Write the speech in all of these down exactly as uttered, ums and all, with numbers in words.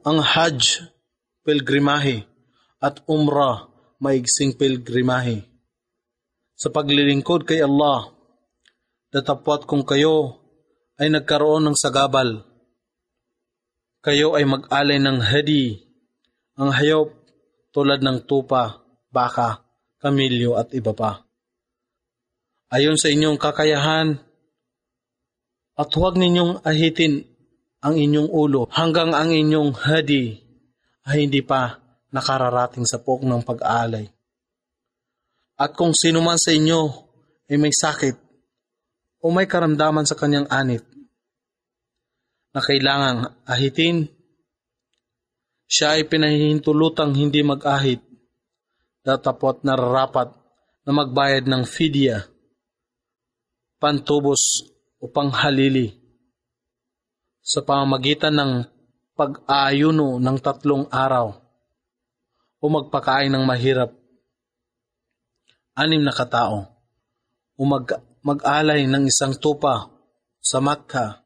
Ang Hajj, pilgrimahe, at Umrah, maigsing pilgrimahe. Sa paglilingkod kay Allah, datapwat kung kayo ay nagkaroon ng sagabal, kayo ay mag-alay ng hadi, ang hayop tulad ng tupa, baka, kamilyo at iba pa. Ayon sa inyong kakayahan, at huwag ninyong ahitin ang inyong ulo hanggang ang inyong hadi ay hindi pa nakararating sa pok ng pag-aalay. At kung sino man sa inyo ay may sakit o may karamdaman sa kanyang anit na kailangang ahitin, siya ay pinahihintulutang hindi mag-ahit, datapwat nararapat na magbayad ng fidya, pantubos o panghalili sa pamamagitan ng pag-aayuno ng tatlong araw o magpakain ng mahirap, anim na katao, o mag- mag-alay ng isang tupa sa Makkah.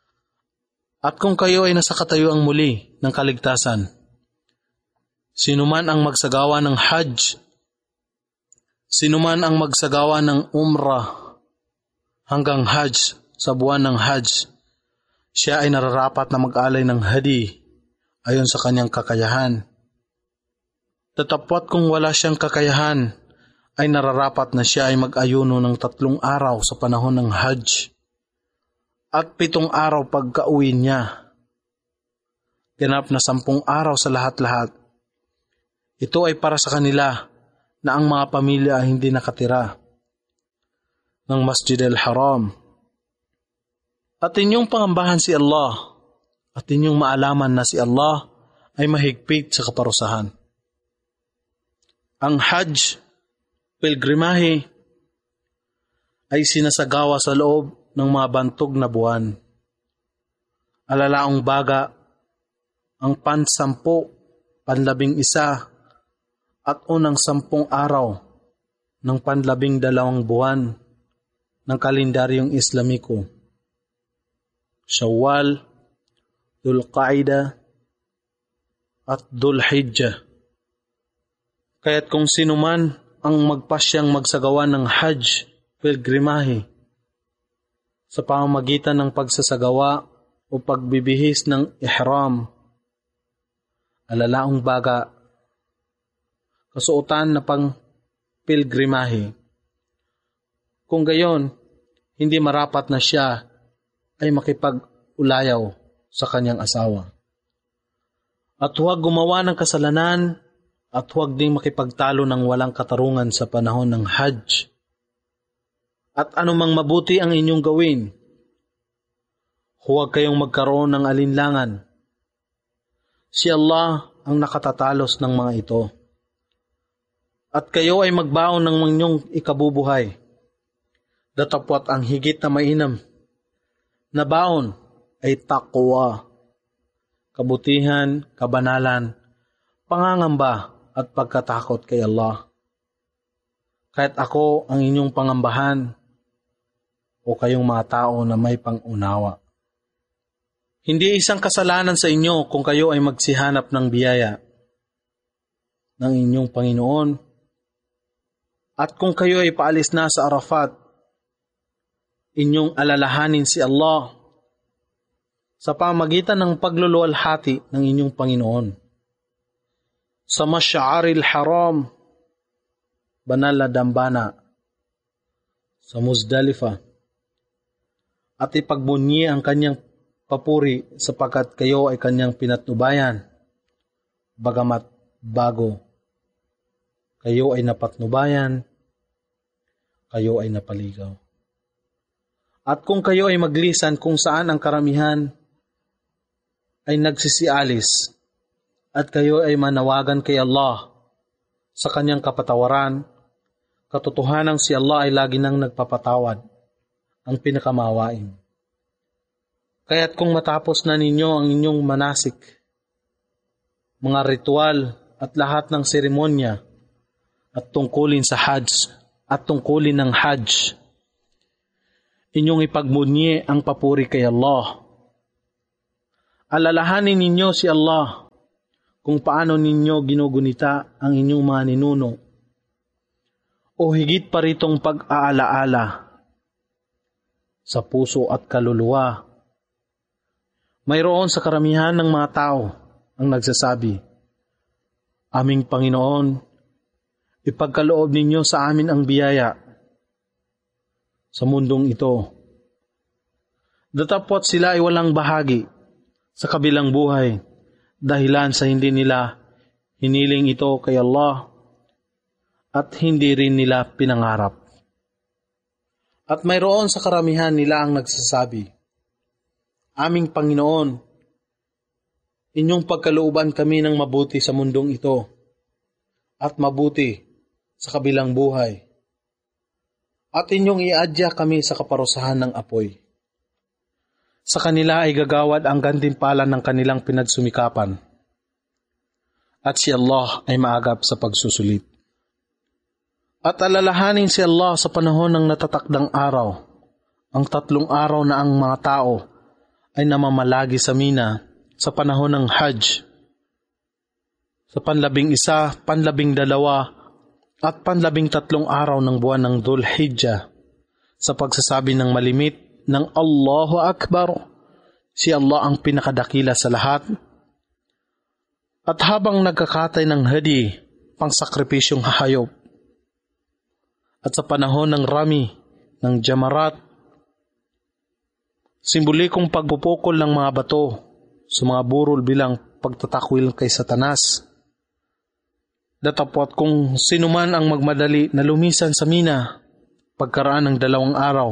At kung kayo ay nasa katayuang muli ng kaligtasan, sino man ang magsagawa ng Hajj, sino man ang magsagawa ng Umrah hanggang Hajj sa buwan ng Hajj, siya ay nararapat na mag-alay ng hadi ayon sa kanyang kakayahan. Tatapwat kung wala siyang kakayahan, ay nararapat na siya ay mag-ayuno ng tatlong araw sa panahon ng Hajj at pitong araw pagka-uwi niya. Ganap na sampung araw sa lahat-lahat. Ito ay para sa kanila na ang mga pamilya ay hindi nakatira ng Masjid al-Haram. At inyong pangambahan si Allah at inyong maalaman na si Allah ay mahigpit sa kaparusahan. Ang Hajj, pilgrimahe, ay sinasagawa sa loob ng mga bantog na buwan. Alalaong baga, ang pansampu, panlabing isa, at unang sampung araw ng panlabing dalawang buwan ng kalendaryong Islamiko. Shawwal, Dhul Qaida, at Dhul Hijjah. Kaya't kung sino man ang magpasyang magsagawa ng Hajj, pilgrimahe, sa pamamagitan ng pagsasagawa o pagbibihis ng ihram, alalaong baga, kasuotan na pang pilgrimahe, kung gayon, hindi marapat na siya ay makipag-ulayaw sa kanyang asawa. At huwag gumawa ng kasalanan at huwag ding makipagtalo ng walang katarungan sa panahon ng Hajj. At anumang mabuti ang inyong gawin, huwag kayong magkaroon ng alinlangan. Si Allah ang nakatatalos ng mga ito. At kayo ay magbaon ng inyong ikabubuhay, datapwat ang higit na mainam na baon ay taqwa, kabutihan, kabanalan, pangangamba at pagkatakot kay Allah. Kahit ako ang inyong pangambahan o kayong mga tao na may pangunawa. Hindi isang kasalanan sa inyo kung kayo ay magsihanap ng biyaya ng inyong Panginoon at kung kayo ay paalis na sa Arafat, inyong alalahanin si Allah sa pamagitan ng pagluluwalhati ng inyong Panginoon. Sa Masya'aril Haram, banal na dambana, sa Muzdalifa, at ipagbunyi ang kanyang papuri sapagkat kayo ay kanyang pinatnubayan, bagamat bago. Kayo ay napatnubayan, kayo ay napaligaw. At kung kayo ay maglisan kung saan ang karamihan ay nagsisialis at kayo ay manawagan kay Allah sa kanyang kapatawaran, katotohanan si Allah ay lagi nang nagpapatawad, ang pinakamawain. Kaya't kung matapos na ninyo ang inyong manasik, mga ritual at lahat ng seremonya at tungkulin sa Hajj at tungkulin ng Hajj, inyong ipagmunyi ang papuri kay Allah. Alalahanin ninyo si Allah kung paano ninyo ginugunita ang inyong mga ninuno, o higit pa ritong pag-aalaala sa puso at kaluluwa. Mayroon sa karamihan ng mga tao ang nagsasabi, Aming Panginoon, ipagkaloob ninyo sa amin ang biyaya sa mundong ito. Datapwat sila ay walang bahagi sa kabilang buhay dahilan sa hindi nila hiniling ito kay Allah at hindi rin nila pinangarap. At mayroon sa karamihan nila ang nagsasabi, Aming Panginoon, inyong pagkalooban kami ng mabuti sa mundong ito at mabuti sa kabilang buhay. At inyong iadya kami sa kaparusahan ng apoy. Sa kanila ay gagawad ang gantimpala ng kanilang pinagsumikapan. At si Allah ay maagap sa pagsusulit. At alalahanin si Allah sa panahon ng natatakdang araw, ang tatlong araw na ang mga tao ay namamalagi sa Mina sa panahon ng Hajj, sa panlabing isa, panlabing dalawa, at panlabing tatlong araw ng buwan ng Dhul Hijjah, sa pagsasabi ng malimit ng Allahu Akbar, si Allah ang pinakadakila sa lahat. At habang nagkakatay ng hadi, pangsakripisyong hayop, at sa panahon ng rami, ng jamarat, simbolikong pagpupukol ng mga bato sa mga burol bilang pagtatakwil kay Satanas. Datapwat kung sino man ang magmadali na lumisan sa Mina pagkaraan ng dalawang araw,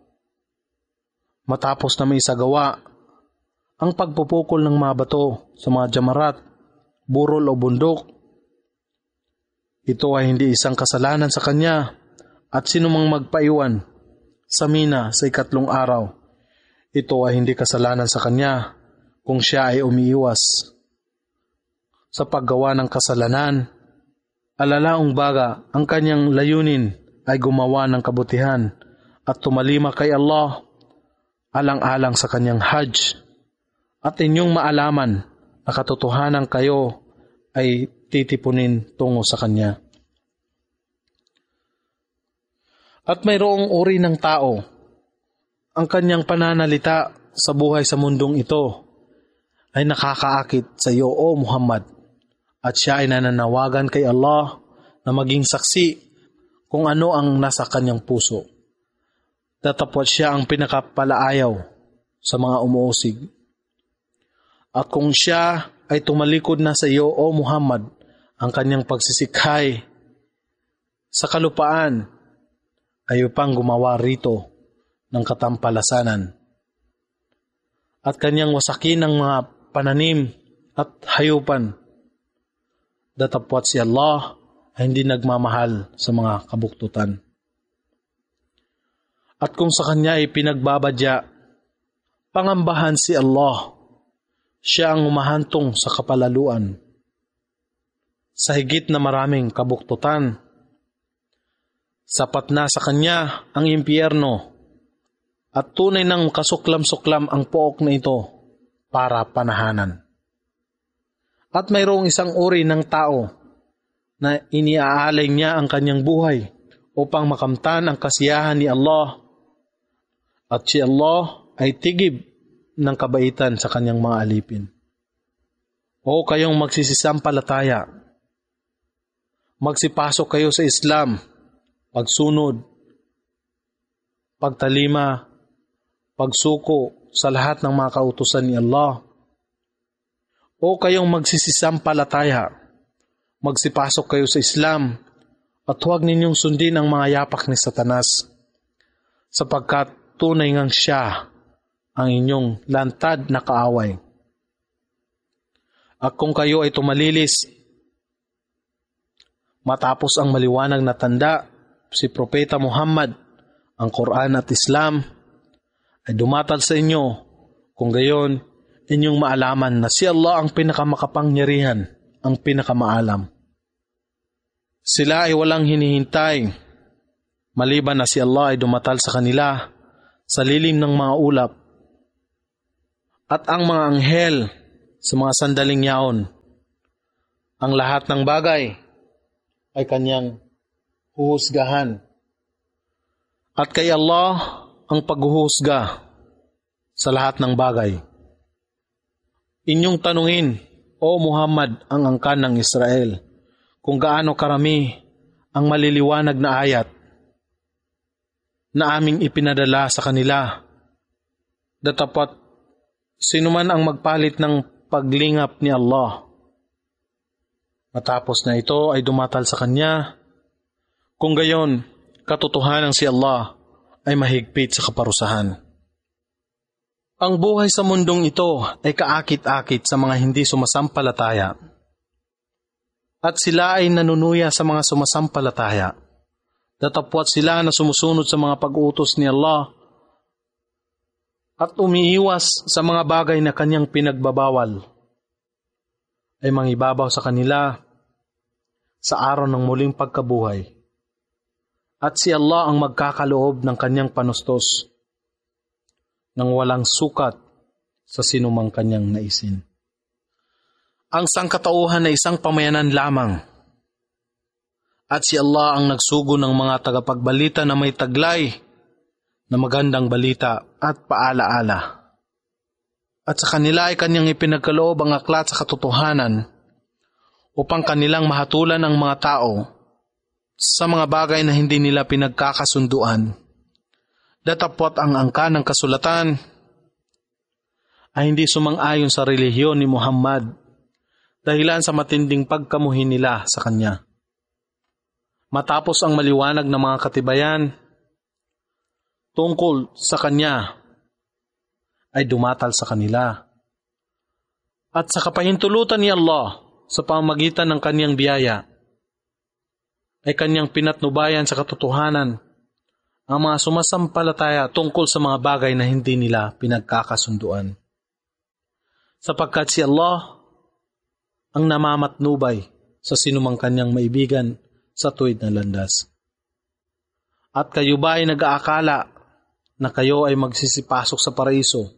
matapos na may isagawa ang pagpupukol ng mga bato sa mga jamarat, burol o bundok, ito ay hindi isang kasalanan sa kanya, at sino mang magpaiwan sa Mina sa ikatlong araw, ito ay hindi kasalanan sa kanya kung siya ay umiiwas sa paggawa ng kasalanan. Alalaong baga, ang kanyang layunin ay gumawa ng kabutihan at tumalima kay Allah alang-alang sa kanyang Hajj. At inyong maalaman na katotohanan kayo ay titipunin tungo sa kanya. At mayroong uri ng tao, ang kanyang pananalita sa buhay sa mundong ito ay nakakaakit sa iyo, O Muhammad, at siya ay nananawagan kay Allah na maging saksi kung ano ang nasa kanyang puso. Datapwat siya ang pinakapalaayaw sa mga umuusig. At kung siya ay tumalikod na sa iyo, O Muhammad, ang kanyang pagsisikhay sa kalupaan ay upang gumawa rito ng katampalasanan at kanyang wasakin ang mga pananim at hayupan. Datapwat si Allah ay hindi nagmamahal sa mga kabuktutan. At kung sa kanya ay pinagbabadya, pangambahan si Allah, siya ang umahantong sa kapalaluan. Sa higit na maraming kabuktutan, sapat na sa kanya ang impyerno at tunay ng kasuklam-suklam ang pook na ito para panahanan. At mayroong isang uri ng tao na iniaalay niya ang kanyang buhay upang makamtan ang kasiyahan ni Allah, at si Allah ay tigib ng kabaitan sa kanyang mga alipin. O kayong magsisisampalataya, magsipasok kayo sa Islam, pagsunod, pagtalima, pagsuko sa lahat ng mga kautusan ni Allah. O kayong magsisisampalataya, magsipasok kayo sa Islam at huwag ninyong sundin ang mga yapak ni Satanas, sapagkat tunay ngang siya ang inyong lantad na kaaway. At kung kayo ay tumalilis matapos ang maliwanag na tanda, si Propeta Muhammad, ang Quran at Islam, ay dumatal sa inyo, kung gayon, inyong maalaman na si Allah ang pinakamakapangyarihan, ang pinakamaalam. Sila ay walang hinihintay, maliban na si Allah ay dumatal sa kanila sa lilim ng mga ulap, at ang mga anghel sa mga sandaling yaon ang lahat ng bagay ay kanyang huhusgahan. At kay Allah ang paghuhusga sa lahat ng bagay. Inyong tanungin, O Muhammad, ang angkan ng Israel, kung gaano karami ang maliliwanag na ayat na aming ipinadala sa kanila. Datapat, sino man ang magpalit ng paglingap ni Allah. Matapos na ito ay dumatal sa kanya. Kung gayon, katotohanan si Allah ay mahigpit sa kaparusahan. Ang buhay sa mundong ito ay kaakit-akit sa mga hindi sumasampalataya. At sila ay nanunuya sa mga sumasampalataya. Datapwat sila na sumusunod sa mga pag-utos ni Allah at umiiwas sa mga bagay na kanyang pinagbabawal, ay mangibabaw sa kanila sa araw ng muling pagkabuhay. At si Allah ang magkakaloob ng kanyang panustos nang walang sukat sa sinumang kanyang naisin. Ang sangkatauhan ay isang pamayanan lamang. At si Allah ang nagsugo ng mga tagapagbalita na may taglay na magandang balita at paalaala. At sa kanila ay kanyang ipinagkaloob ang aklat sa katotohanan upang kanilang mahatulan ang mga tao sa mga bagay na hindi nila pinagkakasunduan. Datapwat ang angka ng kasulatan ay hindi sumang-ayon sa relihiyon ni Muhammad dahilan sa matinding pagkamuhin nila sa kanya. Matapos ang maliwanag ng mga katibayan tungkol sa kanya, ay dumatal sa kanila. At sa kapahintulutan ni Allah sa pamamagitan ng kanyang biyaya, ay kanyang pinatnubayan sa katotohanan ang mga sumasampalataya tungkol sa mga bagay na hindi nila pinagkakasunduan. Sapagkat si Allah ang namamatnubay sa sinumang kanyang maibigan sa tuwid na landas. At kayo ba ay nag-aakala na kayo ay magsisipasok sa paraiso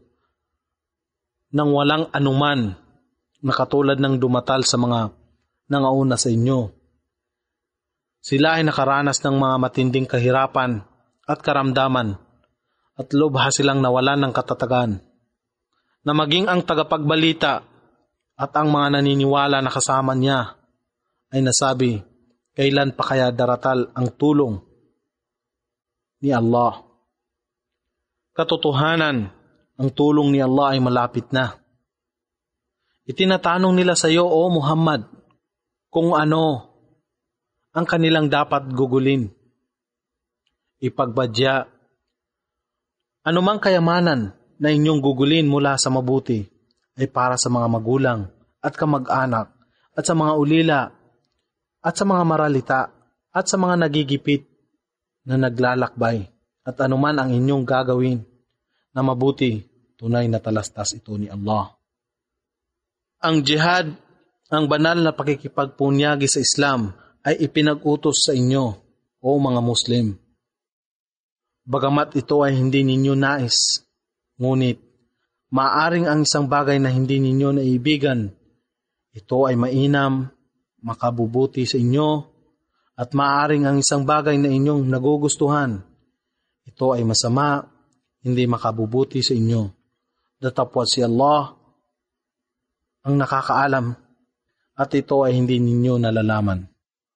nang walang anuman na katulad ng dumatal sa mga nangauna sa inyo? Sila ay nakaranas ng mga matinding kahirapan at karamdaman at lubha silang nawalan ng katatagan, na maging ang tagapagbalita at ang mga naniniwala na kasama niya ay nasabi, kailan pa kaya daratal ang tulong ni Allah? Katotohanan, ang tulong ni Allah ay malapit na. Itinatanong nila sa iyo, O Muhammad, kung ano ang kanilang dapat gugulin. Ipagbadya, anumang kayamanan na inyong gugulin mula sa mabuti ay para sa mga magulang at kamag-anak at sa mga ulila at sa mga maralita at sa mga nagigipit na naglalakbay, at anuman ang inyong gagawin na mabuti, tunay na talastas ito ni Allah. Ang jihad, ang banal na pakikipagpunyagi sa Islam, ay ipinag-utos sa inyo, o mga Muslim. Bagamat ito ay hindi ninyo nais, ngunit maaring ang isang bagay na hindi ninyo naibigan, ito ay mainam, makabubuti sa inyo, at maaring ang isang bagay na inyong nagugustuhan, ito ay masama, hindi makabubuti sa inyo. Datapwat si Allah ang nakakaalam, at ito ay hindi ninyo nalalaman.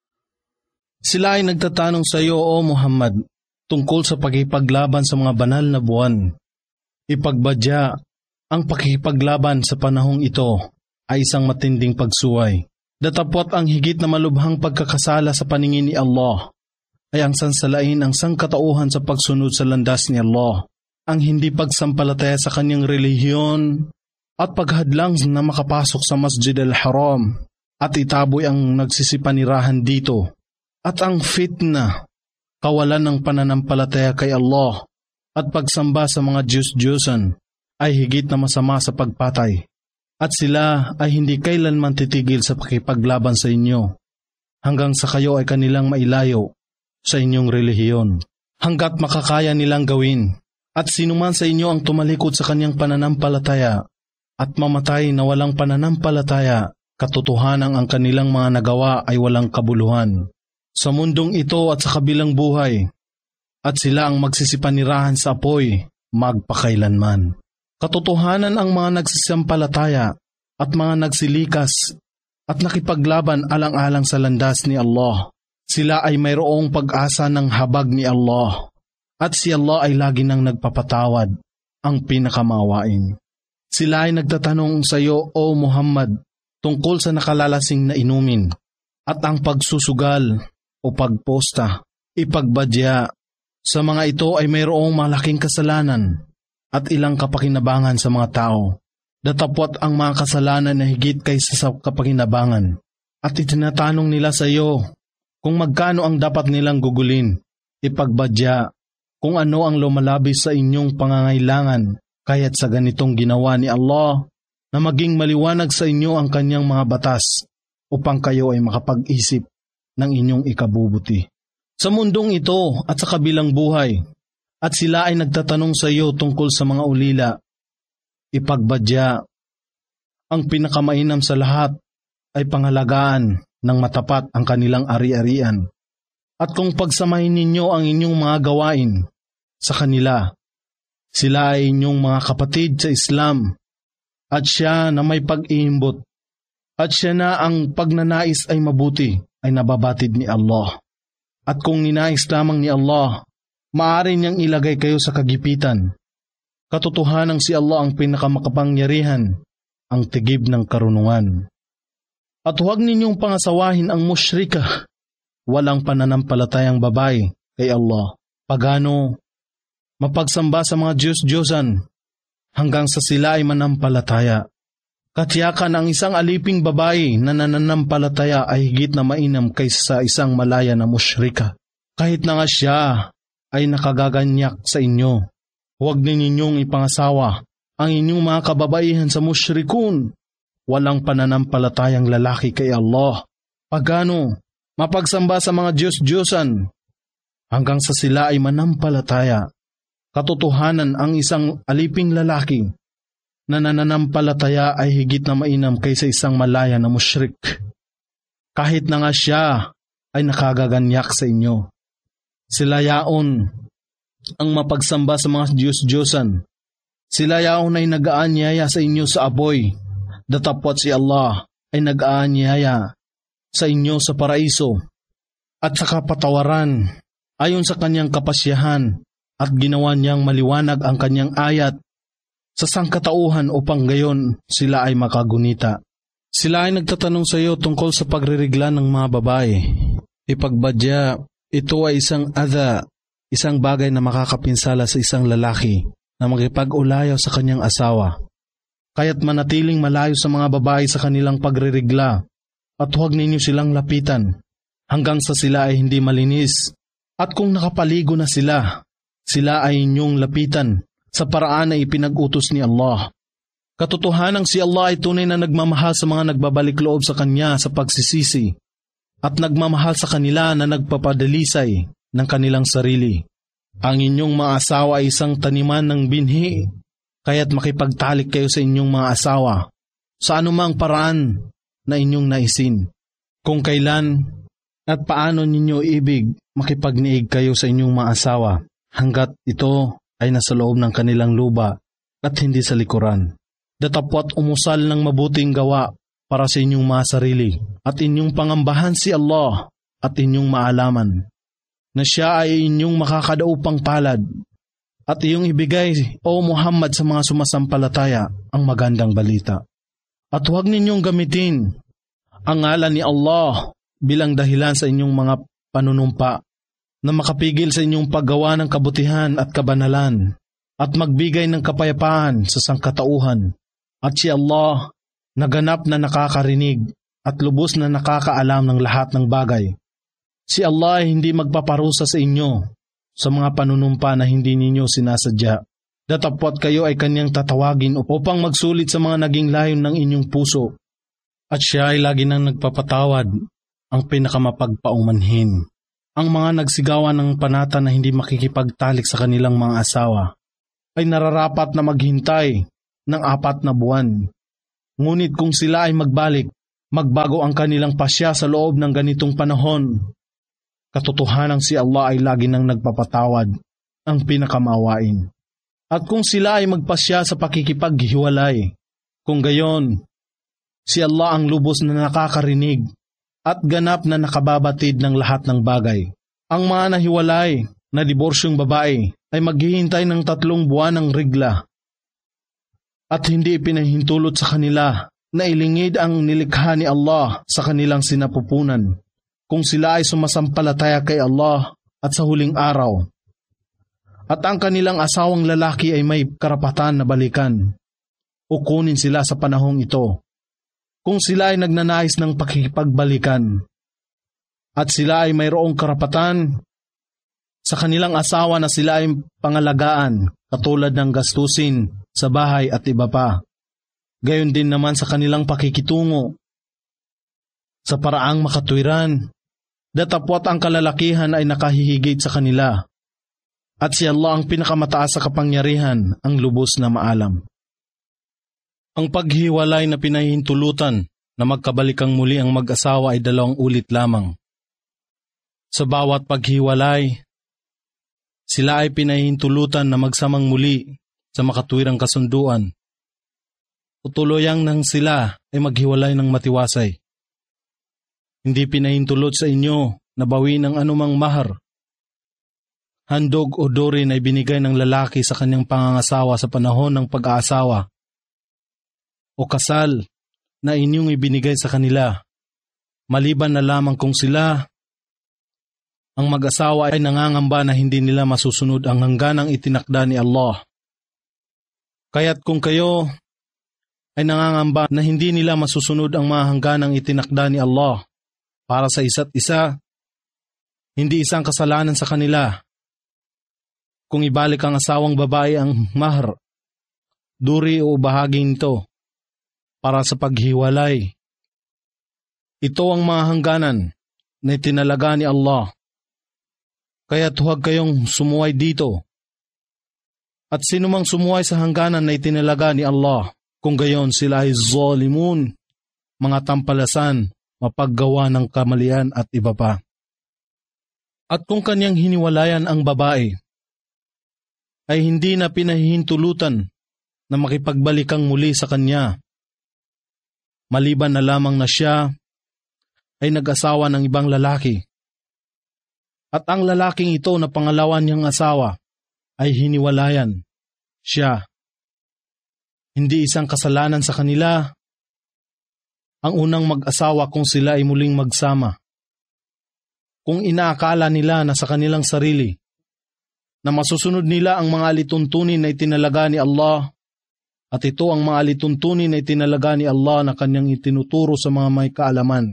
Sila ay nagtatanong sa iyo, O Muhammad, tungkol sa pakipaglaban sa mga banal na buwan. Ipagbadya, ang pakipaglaban sa panahong ito ay isang matinding pagsuway. Datapwat ang higit na malubhang pagkakasala sa paningin ni Allah ay ang sansalain ang sangkatauhan sa pagsunod sa landas ni Allah, ang hindi pagsampalataya sa kanyang relihiyon at paghadlang na makapasok sa Masjid al-Haram at itaboy ang nagsisipanirahan dito, at ang fitna, kawalan ng pananampalataya kay Allah at pagsamba sa mga Diyos-Diyosan ay higit na masama sa pagpatay, at sila ay hindi kailanman titigil sa pakipaglaban sa inyo hanggang sa kayo ay kanilang mailayo sa inyong relihiyon, hanggat makakaya nilang gawin. At sinuman sa inyo ang tumalikod sa kanyang pananampalataya at mamatay na walang pananampalataya, Katotohanan ang kanilang mga nagawa ay walang kabuluhan sa mundong ito at sa kabilang buhay, at sila ang magsisipanirahan sa apoy magpakailanman. Katotohanan ang mga nagsisampalataya at mga nagsilikas at nakipaglaban alang-alang sa landas ni Allah. Sila ay mayroong pag-asa ng habag ni Allah, at si Allah ay lagi nang nagpapatawad, ang pinakamawain. Sila ay nagtatanong sa iyo, O Muhammad, tungkol sa nakalalasing na inumin, at ang pagsusugal o pagposta, ipagbadya. Sa mga ito ay mayroong malaking kasalanan at ilang kapakinabangan sa mga tao. Datapwat ang mga kasalanan na higit kaysa sa kapakinabangan. At itinatanong nila sa iyo kung magkano ang dapat nilang gugulin. Ipagbadya kung ano ang lumalabis sa inyong pangangailangan, kaya't sa ganitong ginawa ni Allah na maging maliwanag sa inyo ang kanyang mga batas upang kayo ay makapag-isip ng inyong ikabubuti sa mundong ito at sa kabilang buhay. At sila ay nagtatanong sa iyo tungkol sa mga ulila. Ipagbadya, ang pinakamainam sa lahat ay pangalagaan ng matapat ang kanilang ari-arian. At kung pagsamahin ninyo ang inyong mga gawain sa kanila, sila ay inyong mga kapatid sa Islam, at siya na may pag-iimbot, at siya na ang pagnanais ay mabuti ay nababatid ni Allah. At kung ninais lamang ni Allah, maaari niyang ilagay kayo sa kagipitan. Katotohanan si Allah ang pinakamakapangyarihan, ang tigib ng karunungan. At huwag ninyong pangasawahin ang musyrika, walang pananampalatayang babae kay Allah, pagano, mapagsamba sa mga Diyos-Diyosan, hanggang sa sila ay manampalataya. Katiyakan ang isang aliping babae na nananampalataya ay higit na mainam kaysa sa isang malaya na musyrika. Kahit na nga siya ay nakagaganyak sa inyo, huwag ninyong ipangasawa ang inyong mga kababaihan sa musyrikun. Walang pananampalatayang lalaki kay Allah, pagano, mapagsamba sa mga Diyos-Diyosan, hanggang sa sila ay manampalataya. Katotohanan ang isang aliping lalaki na nananampalataya ay higit na mainam kaysa isang malaya na musyrik. Kahit na nga siya ay nakagaganyak sa inyo. Sila yaon ang mapagsamba sa mga Diyos-Diyosan. Sila yaon ay nag-aanyaya sa inyo sa apoy. Datapwat si Allah ay nag-aanyaya sa inyo sa paraiso at sa kapatawaran ayon sa kanyang kapasyahan, at ginawa niyang maliwanag ang kanyang ayat sa sangkatauhan upang gayon sila ay makagunita. Sila ay nagtatanong sa iyo tungkol sa pagririgla ng mga babae. Ipagbadya, ito ay isang adha, isang bagay na makakapinsala sa isang lalaki na makipag-ulayaw sa kanyang asawa. Kaya't manatiling malayo sa mga babae sa kanilang pagririgla, at huwag ninyo silang lapitan hanggang sa sila ay hindi malinis. At kung nakapaligo na sila, sila ay inyong lapitan sa paraan na ipinag-utos ni Allah. Katotohanang si Allah ay tunay na nagmamahal sa mga nagbabalik loob sa Kanya sa pagsisisi, at nagmamahal sa kanila na nagpapadalisay ng kanilang sarili. Ang inyong mga asawa ay isang taniman ng binhi, kaya't makipagtalik kayo sa inyong mga asawa sa anumang paraan na inyong naisin. Kung kailan at paano ninyo ibig makipagniig kayo sa inyong mga asawa, hanggat ito ay nasa loob ng kanilang luba at hindi sa likuran. Datapwat umusal ng mabuting gawa para sa inyong mga sarili, at inyong pangambahan si Allah, at inyong maalaman na siya ay inyong makakadaupang palad, at iyong ibigay, O Muhammad, sa mga sumasampalataya ang magandang balita. At huwag ninyong gamitin ang ngalan ni Allah bilang dahilan sa inyong mga panunumpa na makapigil sa inyong paggawa ng kabutihan at kabanalan, at magbigay ng kapayapaan sa sangkatauhan. At si Allah, naganap na nakakarinig at lubos na nakakaalam ng lahat ng bagay. Si Allah ay hindi magpaparusa sa inyo sa mga panunumpa na hindi ninyo sinasadya. Datapwat kayo ay kanyang tatawagin upang magsulit sa mga naging layon ng inyong puso. At siya ay lagi nang nagpapatawad, ang pinakamapagpaumanhin. Ang mga nagsigawan ng panata na hindi makikipagtalik sa kanilang mga asawa ay nararapat na maghintay ng apat na buwan. Ngunit kung sila ay magbalik magbago ang kanilang pasya sa loob ng ganitong panahon. Katotohanan si Allah ay lagi nang nagpapatawad, ang pinakamaawain. At kung sila ay magpasya sa pakikipaghiwalay, kung gayon, si Allah ang lubos na nakakarinig at ganap na nakababatid ng lahat ng bagay. Ang mga nahiwalay na diborsyong babae ay maghihintay ng tatlong buwan ng regla at hindi ipinahintulot sa kanila na ilingid ang nilikha ni Allah sa kanilang sinapupunan kung sila ay sumasampalataya kay Allah at sa huling araw. At ang kanilang asawang lalaki ay may karapatan na balikan o kunin sila sa panahong ito kung sila ay nagnanais ng pakikipagbalikan. At sila ay mayroong karapatan sa kanilang asawa na sila ay pangalagaan katulad ng gastusin sa bahay at iba pa. Gayon din naman sa kanilang pakikitungo sa paraang makatwiran, datapwat ang kalalakihan ay nakahihigit sa kanila. At si Allah ang pinakamataas sa kapangyarihan, ang lubos na maalam. Ang paghiwalay na pinahihintulutan na magkabalikang muli ang mag-asawa ay dalawang ulit lamang. Sa bawat paghiwalay, sila ay pinahihintulutan na magsamang muli sa makatwirang kasunduan. Tutuluyang nang sila ay maghiwalay ng matiwasay. Hindi pinahintulot sa inyo na bawiin ang anumang mahar. Handog o dori na ibinigay ng lalaki sa kanyang pangangasawa sa panahon ng pag-aasawa o kasal na inyong ibinigay sa kanila, maliban na lamang kung sila ang mag-asawa ay nangangamba na hindi nila masusunod ang hangganang itinakda ni Allah. Kaya't kung kayo ay nangangamba na hindi nila masusunod ang mga hangganang itinakda ni Allah para sa isa't isa, hindi isang kasalanan sa kanila kung ibalik ang asawang babae ang mahar, duri o bahagi nito para sa paghiwalay. Ito ang mga hangganan na itinalaga ni Allah. Kaya huwag kayong sumuway dito. At sinumang sumuway sa hangganan na itinalaga ni Allah, kung gayon sila ay zalimun, mga tampalasan, mapaggawa ng kamalian at iba pa. At kung kanyang hiniwalayan ang babae, ay hindi na pinahihintulutan na makipagbalikan muli sa kanya, maliban na lamang na siya ay nag-asawa ng ibang lalaki. At ang lalaking ito na pangalawan niyang asawa ay hiniwalayan siya. Hindi isang kasalanan sa kanila ang unang mag-asawa kung sila ay muling magsama. Kung inaakala nila na sa kanilang sarili na masusunod nila ang mga alituntunin na itinalaga ni Allah, at ito ang mga alituntunin na itinalaga ni Allah na kanyang itinuturo sa mga may kaalaman.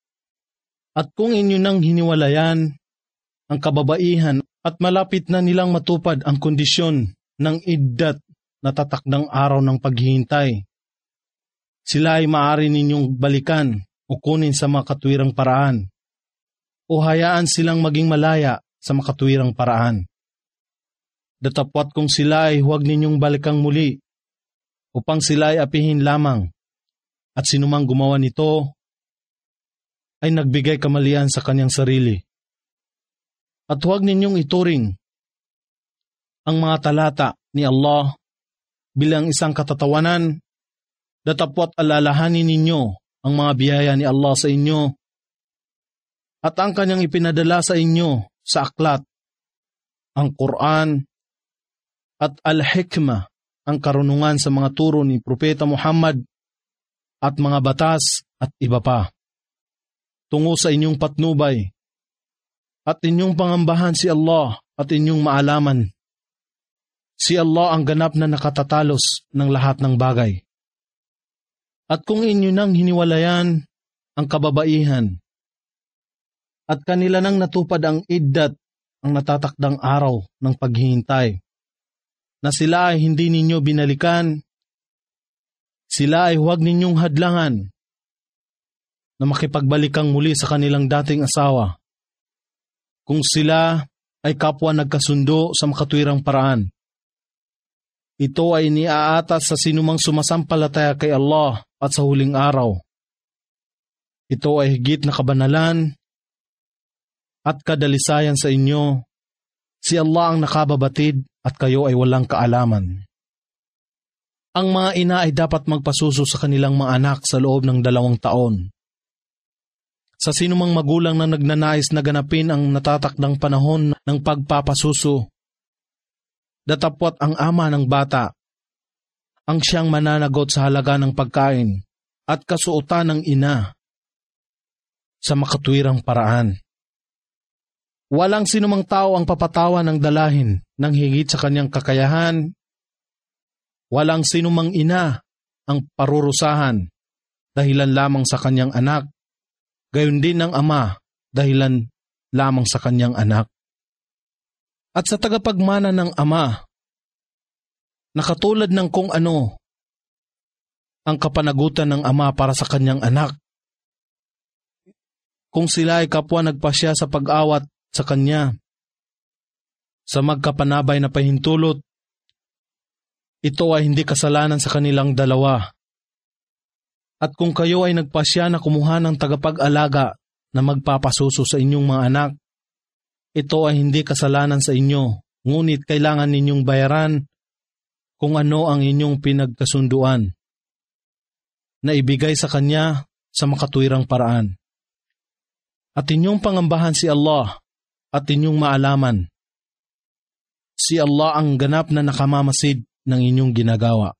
At kung inyo nang hiniwalayan ang kababaihan at malapit na nilang matupad ang kondisyon ng iddat na tatakdang araw ng paghihintay, sila ay maaari ninyong balikan o kunin sa makatwirang paraan o hayaan silang maging malaya sa makatwirang paraan. Datapwat kung sila ay huwag ninyong balikang muli upang sila ay apihin lamang, at sinumang gumawa nito ay nagbigay kamalian sa kanyang sarili. At huwag ninyong ituring ang mga talata ni Allah bilang isang katatawanan, datapwat alalahanin ninyo ang mga biyaya ni Allah sa inyo at ang kanyang ipinadala sa inyo sa aklat, ang Quran at al-hikmah, ang karunungan sa mga turo ni Propeta Muhammad at mga batas at iba pa. Tungo sa inyong patnubay at inyong pangambahan si Allah at inyong maalaman. Si Allah ang ganap na nakatatalos ng lahat ng bagay. At kung inyo nang hiniwalayan ang kababaihan at kanila nang natupad ang iddat, ang natatakdang araw ng paghihintay, na sila ay hindi ninyo binalikan, sila ay huwag ninyong hadlangan na makipagbalikan muli sa kanilang dating asawa kung sila ay kapwa nagkasundo sa makatwirang paraan. Ito ay iniaatas sa sinumang sumasampalataya kay Allah at sa huling araw. Ito ay higit na kabanalan at kadalisayan sa inyo. Si Allah ang nakababatid at kayo ay walang kaalaman. Ang mga ina ay dapat magpasuso sa kanilang mga anak sa loob ng dalawang taon. Sa sinumang magulang na nagnanais na ganapin ang natatakdang panahon ng pagpapasuso, datapwat ang ama ng bata ang siyang mananagot sa halaga ng pagkain at kasuotan ng ina sa makatwirang paraan. Walang sinumang tao ang papatawan ng dalahin ng higit sa kanyang kakayahan. Walang sinumang ina ang parurusahan dahilan lamang sa kanyang anak. Gayon din ng ama dahilan lamang sa kanyang anak. At sa tagapagmana ng ama, na katulad ng kung ano ang kapanagutan ng ama para sa kanyang anak. Kung sila ay kapwa nagpasya sa pag-awat sa kanya, sa magkapanabay na pahintulot, ito ay hindi kasalanan sa kanilang dalawa. At kung kayo ay nagpasya na kumuha ng tagapag-alaga na magpapasuso sa inyong mga anak, ito ay hindi kasalanan sa inyo, ngunit kailangan ninyong bayaran kung ano ang inyong pinagkasunduan na ibigay sa kanya sa makatwirang paraan. At inyong pangambahan si Allah at inyong maalaman. Si Allah ang ganap na nakamamasid ng inyong ginagawa.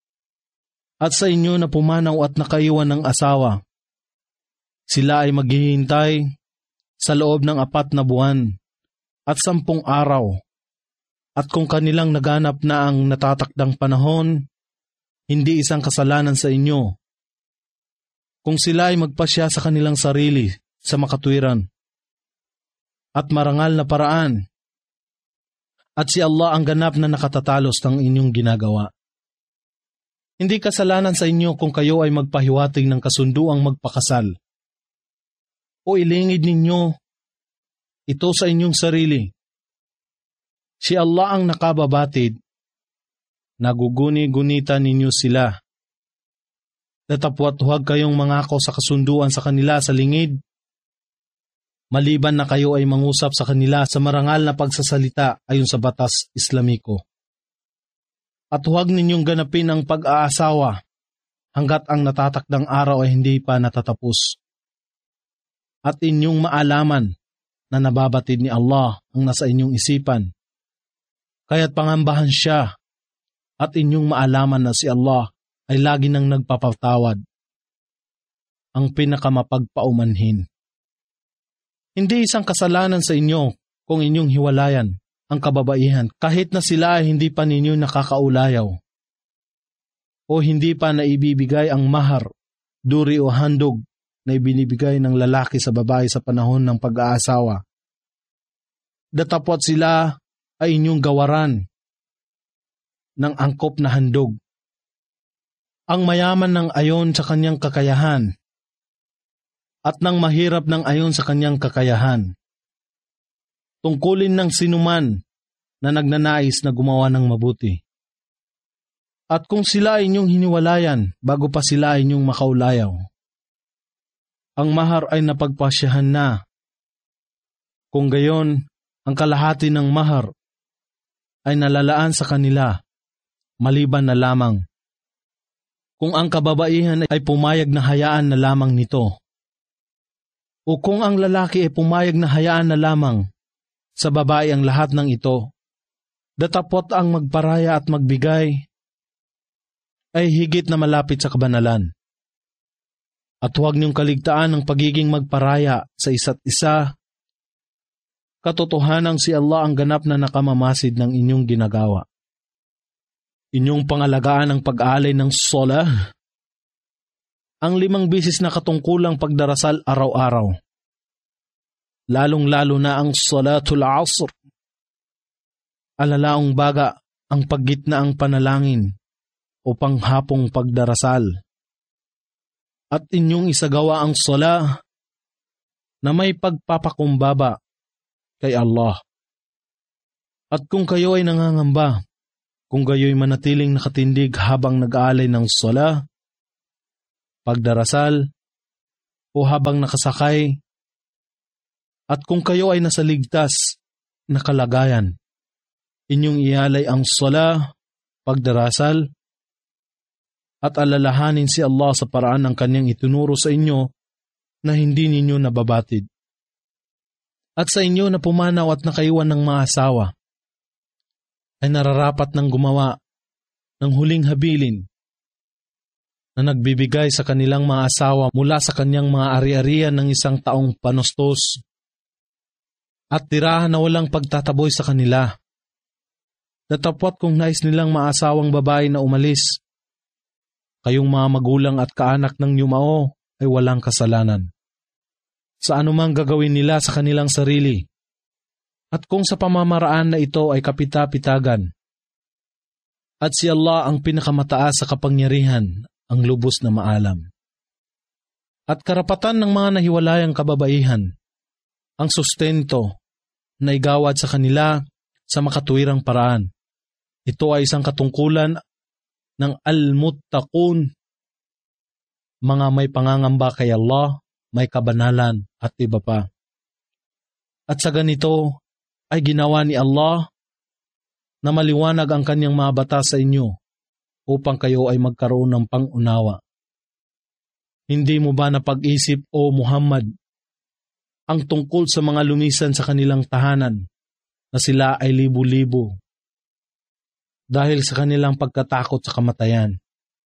At sa inyo na pumanaw at nakaiwan ng asawa, sila ay maghihintay sa loob ng apat na buwan at sampung araw. At kung kanilang naganap na ang natatakdang panahon, hindi isang kasalanan sa inyo. Kung sila ay magpasya sa kanilang sarili sa makatwiran at marangal na paraan, at si Allah ang ganap na nakatatalos ng inyong ginagawa. Hindi kasalanan sa inyo kung kayo ay magpahiwatig ng kasunduang magpakasal. O ilingid ninyo ito sa inyong sarili. Si Allah ang nakababatid, naguguni-gunita ninyo sila. Datapwat huwag kayong mangako sa kasunduan sa kanila sa lingid, maliban na kayo ay mangusap sa kanila sa marangal na pagsasalita ayon sa batas Islamiko. At huwag ninyong ganapin ang pag-aasawa hanggat ang natatakdang araw ay hindi pa natatapos. At inyong maalaman na nababatid ni Allah ang nasa inyong isipan. Kaya't pangambahan siya at inyong maalaman na si Allah ay lagi nang nagpapatawad, ang pinakamapagpaumanhin. Hindi isang kasalanan sa inyo kung inyong hiwalayan ang kababaihan kahit na sila ay hindi pa ninyo nakakaulayaw o hindi pa naibibigay ang mahar, duri o handog na ibinibigay ng lalaki sa babae sa panahon ng pag-aasawa. Datapwat sila ay inyong gawaran ng angkop na handog. Ang mayaman ng ayon sa kanyang kakayahan at ng mahirap ng ayon sa kanyang kakayahan. Tungkulin ng sinuman na nagnanais na gumawa ng mabuti. At kung sila ay inyong hiniwalayan bago pa sila ay inyong makaulayaw, ang mahar ay napagpasyahan na. Kung gayon, ang kalahati ng mahar ay nalalaan sa kanila, maliban na lamang kung ang kababaihan ay pumayag na hayaan na lamang nito, o kung ang lalaki ay pumayag na hayaan na lamang sa babae ang lahat ng ito. Datapot ang magparaya at magbigay ay higit na malapit sa kabanalan. At huwag niyong kaligtaan ang pagiging magparaya sa isa't isa. Katotohanan si Allah ang ganap na nakamamasid ng inyong ginagawa. Inyong pangalagaan ang pag-aalay ng salah, ang limang bisis na katungkulang pagdarasal araw-araw, lalong-lalo na ang salatul asr. Alalaong baga ang paggitnaang panalangin o panghapong pagdarasal. At inyong isagawa ang salah na may pagpapakumbaba kay Allah. At kung kayo ay nangangamba, kung kayo'y manatiling nakatindig habang nag-aalay ng salah, pagdarasal, o habang nakasakay, at kung kayo ay nasa ligtas na kalagayan, inyong ialay ang sala, pagdarasal, at alalahanin si Allah sa paraan ng kanyang itinuro sa inyo na hindi ninyo nababatid. At sa inyo na pumanaw at nakaiwan ng mga asawa, ay nararapat ng gumawa ng huling habilin na nagbibigay sa kanilang mga asawa mula sa kanyang mga ari-arian ng isang taong panustos at tirahan na walang pagtataboy sa kanila. Datapwat kung nais nilang maasawang babae na umalis, kayong mga magulang at kaanak ng yumao ay walang kasalanan sa anumang gagawin nila sa kanilang sarili, at kung sa pamamaraan na ito ay kapita-pitagan. At si Allah ang pinakamataas sa kapangyarihan, ang lubos na maalam. At karapatan ng mga nahiwalayang kababaihan, ang sustento na igawad sa kanila sa makatuwirang paraan. Ito ay isang katungkulan ng al-muttaqun, mga may pangangamba kay Allah, may kabanalan at iba pa. At sa ganito ay ginawa ni Allah na maliwanag ang kanyang mga batas sa inyo upang kayo ay magkaroon ng pangunawa. Hindi mo ba napag-isip, O Muhammad, ang tungkol sa mga lumisan sa kanilang tahanan na sila ay libu-libo dahil sa kanilang pagkatakot sa kamatayan?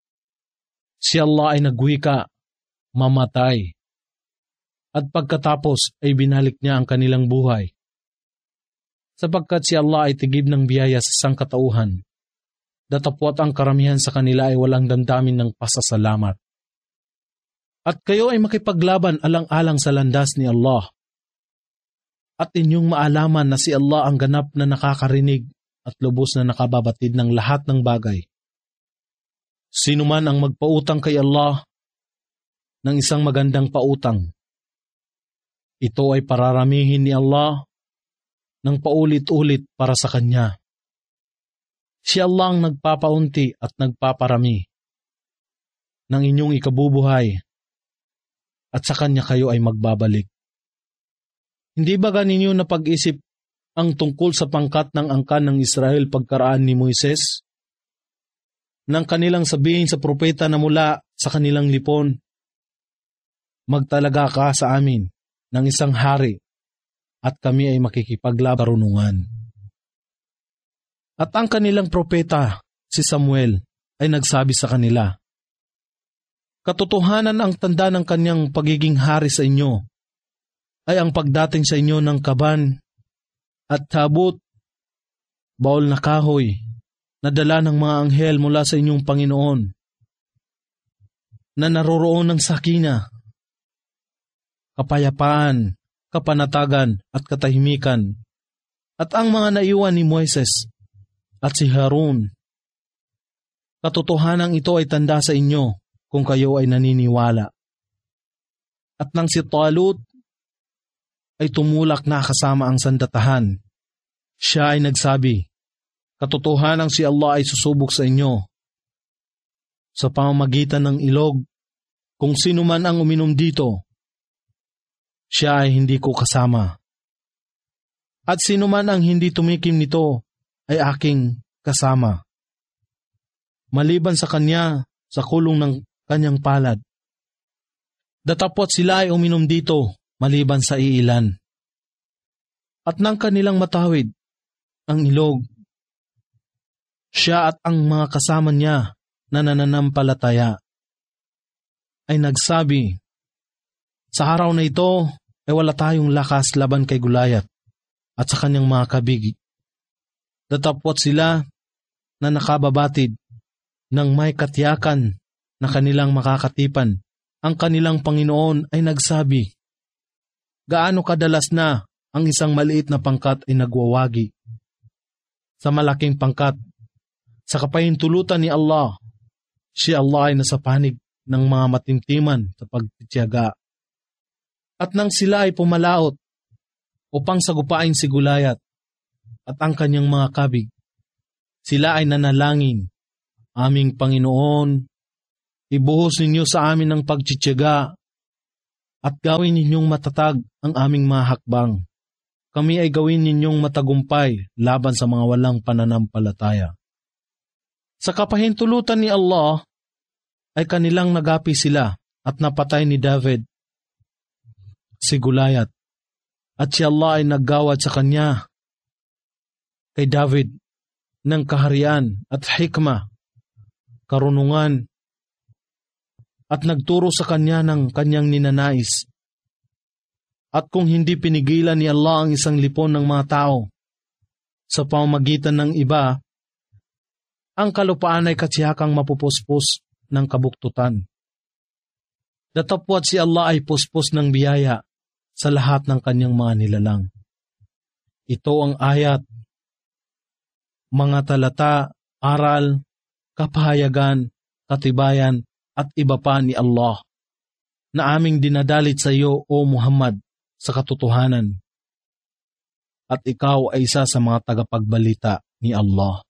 Si Allah ay nagwika, mamatay, at pagkatapos ay binalik niya ang kanilang buhay. Sapagkat si Allah ay tigib ng biyaya sa sangkatauhan, datapwat ang karamihan sa kanila ay walang damdamin ng pasasalamat. At kayo ay makipaglaban alang-alang sa landas ni Allah. At inyong maalaman na si Allah ang ganap na nakakarinig at lubos na nakababatid ng lahat ng bagay. Sino man ang magpautang kay Allah ng isang magandang pautang, ito ay pararamihin ni Allah ng paulit-ulit para sa kanya. Si Allah ang nagpapaunti at nagpaparami ng inyong ikabubuhay at sa kanya kayo ay magbabalik. Hindi ba ganinyo napag-isip ang tungkol sa pangkat ng angkan ng Israel pagkaraan ni Moises? Nang kanilang sabihin sa propeta na mula sa kanilang lipon, magtalaga ka sa amin ng isang hari at kami ay makikipaglabarunungan. At ang kanilang propeta, si Samuel, ay nagsabi sa kanila, katotohanan ang tanda ng kanyang pagiging hari sa inyo ay ang pagdating sa inyo ng kaban at tabut, baol na kahoy, na dala ng mga anghel mula sa inyong Panginoon, na naroroon ng sakina, kapayapaan, kapanatagan at katahimikan, at ang mga naiwan ni Moises at si Harun. Katotohanan ito ay tanda sa inyo kung kayo ay naniniwala. At nang si Talut ay tumulak na kasama ang sandatahan, siya ay nagsabi, katotohanan si Allah ay susubok sa inyo sa pamamagitan ng ilog. Kung sino man ang uminom dito, siya ay hindi ko kasama. At sino man ang hindi tumikim nito ay aking kasama, maliban sa kanya sa kulong ng kanyang palad. Datapwat sila ay uminom dito maliban sa iilan. At nang kanilang matawid ang ilog, siya at ang mga kasama niya na nananampalataya ay nagsabi, sa araw na ito ay wala tayong lakas laban kay Gulayat at sa kanyang mga kabigi. Datapwat sila na nakababatid ng may katiyakan na kanilang makakatipan. Ang kanilang Panginoon ay nagsabi, gaano kadalas na ang isang maliit na pangkat ay nagwawagi sa malaking pangkat. Sa kapahintulutan ni Allah, si Allah ay nasa panig ng mga matintiman sa pagtitiyaga. At nang sila ay pumalaot upang sagupain si Gulayat at ang kanyang mga kabig, sila ay nanalangin, aming Panginoon, ibuhos ninyo sa amin ang pagtitiyaga at gawin ninyong matatag ang aming mga hakbang. Kami ay gawin ninyong matagumpay laban sa mga walang pananampalataya. Sa kapahintulutan ni Allah ay kanilang nagapi sila at napatay ni David si Goliath, at si Allah ay naggawad sa kanya kay David ng kaharian at hikma, karunungan, at nagturo sa kanya ng kanyang ninanais. At kung hindi pinigilan ni Allah ang isang lipon ng mga tao sa pamamagitan ng iba, ang kalupaan ay katsihakang mapupuspos ng kabuktutan. Datapwat si Allah ay puspos ng biyaya sa lahat ng kanyang mga nilalang. Ito ang ayat, mga talata, aral, kapahayagan, katibayan, at iba pa ni Allah na aming dinadalit sa iyo, O Muhammad, sa katotohanan. At ikaw ay isa sa mga tagapagbalita ni Allah.